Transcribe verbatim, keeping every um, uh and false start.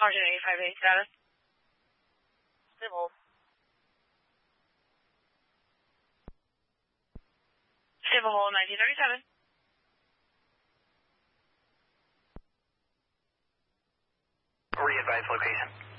Sergeant eighty-five eight status. Civil. Civil Hole nineteen thirty-seven. Re-advise location.